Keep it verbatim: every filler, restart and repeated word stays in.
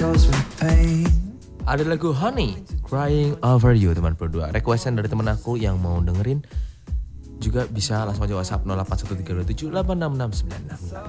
Ada lagu Honey, Crying Over You teman berdua. Requestan dari teman aku yang mau dengerin juga bisa langsung aja WhatsApp nol delapan satu tiga dua tujuh delapan enam enam sembilan enam.